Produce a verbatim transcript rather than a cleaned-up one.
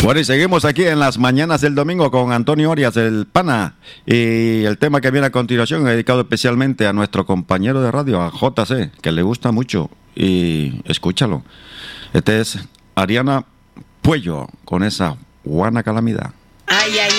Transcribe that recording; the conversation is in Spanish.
Bueno, y seguimos aquí en las mañanas del domingo con Antonio Orias, el pana. Y el tema que viene a continuación es dedicado especialmente a nuestro compañero de radio, a J C, que le gusta mucho. Y escúchalo. Este es Ariana Puello con esa Guana Calamidad. Ay, ay.